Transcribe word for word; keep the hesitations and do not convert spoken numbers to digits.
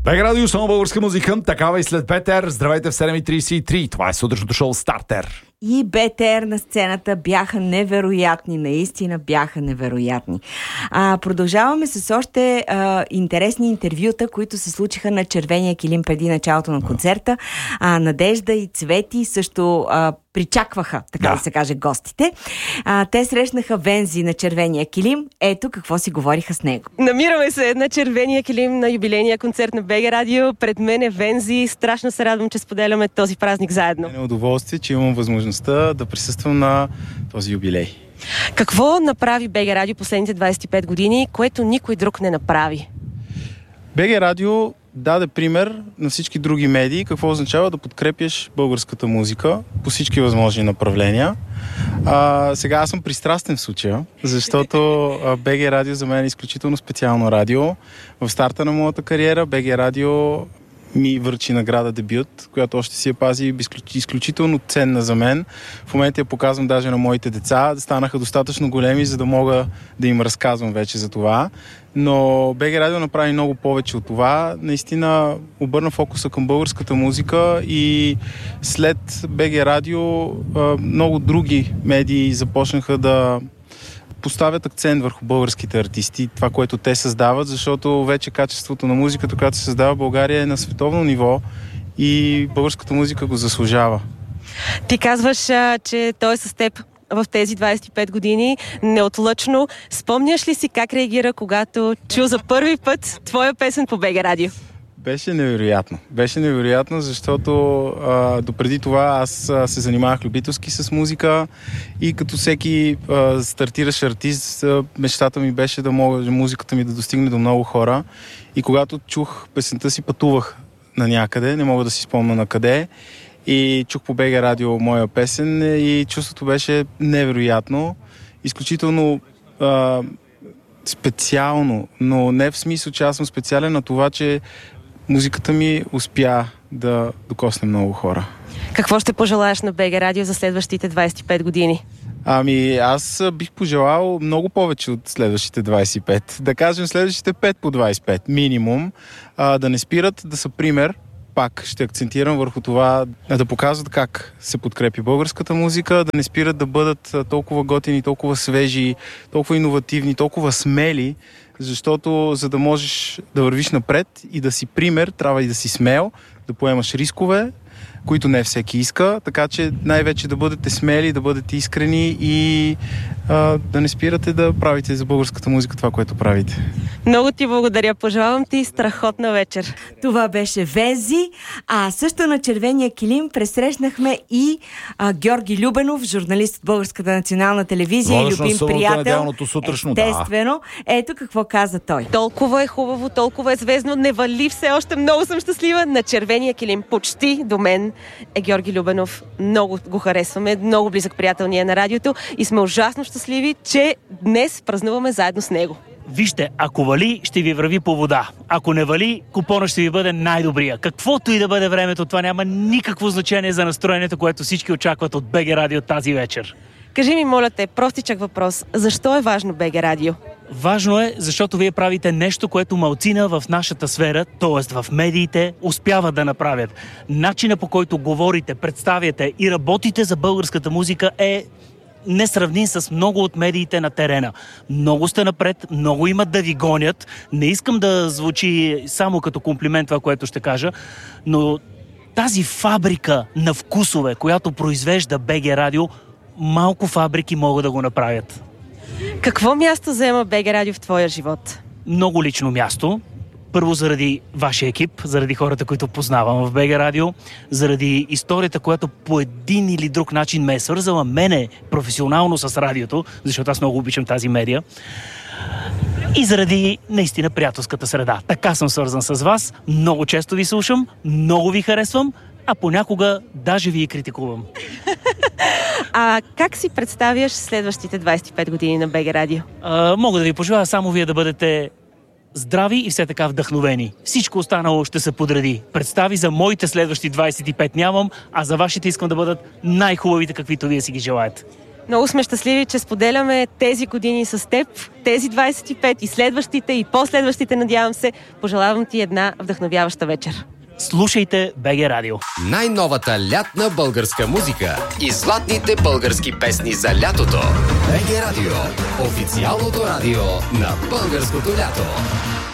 БГ Радио, само българска музика, такава и след БТР. Здравейте в седем и трийсет и три. Това е сутрешното шоу Стартер. И БТР на сцената бяха невероятни, наистина бяха невероятни. А, продължаваме с още а, интересни интервюта, които се случиха на червения килим преди началото на концерта. А, Надежда и Цвети също а, причакваха, така да. да се каже, гостите. А, те срещнаха Вензи на червения килим. Ето какво си говориха с него. Намираме се на червения килим на юбилейния концерт на БГ Радио. Пред мен е Вензи. Страшно се радвам, че споделяме този празник заедно. Е удоволствие, че имам възможността да присъствам на този юбилей. Какво направи БГ Радио последните двайсет и пет години, което никой друг не направи? БГ Радио даде пример на всички други медии какво означава да подкрепяш българската музика по всички възможни направления. А, сега аз съм пристрастен в случая, защото БГ Радио за мен е изключително специално радио. В старта на моята кариера БГ Радио ми връчи награда дебют, която още си я пази изключително ценна за мен. В момента я показвам даже на моите деца. Станаха достатъчно големи, за да мога да им разказвам вече за това. Но БГ Радио направи много повече от това. Наистина обърна фокуса към българската музика и след БГ Радио много други медии започнаха да поставят акцент върху българските артисти, това, което те създават, защото вече качеството на музиката, която се създава в България, е на световно ниво и българската музика го заслужава. Ти казваш, а, че той е с теб в тези двайсет и пет години, неотлъчно. Спомняш ли си как реагира, когато чу за първи път твоя песен по БГ Радио? Беше невероятно. Беше невероятно, защото а, допреди това аз а, се занимавах любителски с музика и като всеки а, стартиращ артист, а, мечтата ми беше да мога музиката ми да достигне до много хора. И когато чух песента си, пътувах на някъде, не мога да си спомня на къде, и чух по БГ Радио моя песен и чувството беше невероятно, изключително а, специално, но не в смисъл, че аз съм специален, на това, че музиката ми успя да докосне много хора. Какво ще пожелаеш на БГ Радио за следващите двайсет и пет години? Ами, аз бих пожелал много повече от следващите двайсет и пет. Да кажем следващите пет по двайсет и пет минимум. А, да не спират, да са пример. Пак ще акцентирам върху това да показват как се подкрепи българската музика, да не спират да бъдат толкова готини, толкова свежи, толкова иновативни, толкова смели, защото за да можеш да вървиш напред и да си пример, трябва и да си смел, да поемаш рискове, които не всеки иска, така че най-вече да бъдете смели, да бъдете искрени и а, да не спирате да правите за българската музика това, което правите. Много ти благодаря. Пожелавам ти страхотна вечер. Това беше Вензи, а също на червения килим пресрещнахме и а, Георги Любенов, журналист от Българската национална телевизия и любим приятел. Естествено. Да. Ето какво каза той. Толкова е хубаво, толкова е звездно, не вали все още, много съм щастлива. На червения килим почти до мен е Георги Любенов. Много го харесваме, много близък приятел ни е на радиото и сме ужасно щастливи, че днес празнуваме заедно с него. Вижте, ако вали, ще ви върви по вода. Ако не вали, купона ще ви бъде най-добрия. Каквото и да бъде времето, това няма никакво значение за настроението, което всички очакват от БГ Радио тази вечер. Кажи ми, моля те, простичък въпрос. Защо е важно БГ Радио? Важно е, защото вие правите нещо, което малцина в нашата сфера, т.е. в медиите, успяват да направят. Начинът, по който говорите, представяте и работите за българската музика е несравним с много от медиите на терена. Много сте напред, много имат да ви гонят. Не искам да звучи само като комплимент това, което ще кажа, но тази фабрика на вкусове, която произвежда БГ Радио, малко фабрики могат да го направят. Какво място заема БГ Радио в твоя живот? Много лично място. Първо заради вашия екип, заради хората, които познавам в БГ Радио, заради историята, която по един или друг начин ме е свързала мене професионално с радиото, защото аз много обичам тази медия. И заради наистина приятелската среда. Така съм свързан с вас, много често ви слушам, много ви харесвам, а понякога даже ви и критикувам. А как си представяш следващите двайсет и пет години на БГ Радио? А, мога да ви пожелая само вие да бъдете здрави и все така вдъхновени. Всичко останало ще се подреди. Представи за моите следващи двайсет и пет нямам, а за вашите искам да бъдат най-хубавите, каквито вие си ги желаете. Много сме щастливи, че споделяме тези години с теб, тези двадесет и пет и следващите и последващите, надявам се. Пожелавам ти една вдъхновяваща вечер. Слушайте БГ Радио. Най-новата лятна българска музика и златните български песни за лятото. БГ Радио. Официалното радио на българското лято.